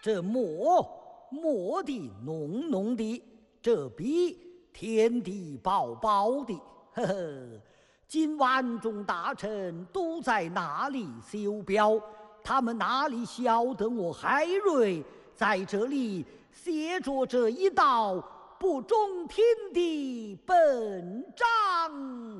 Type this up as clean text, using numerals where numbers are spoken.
这墨的浓浓的，这笔甜的薄薄的，呵呵。今晚众大臣都在那里修表，他们哪里晓得我海瑞在这里写着这一道不中听的本章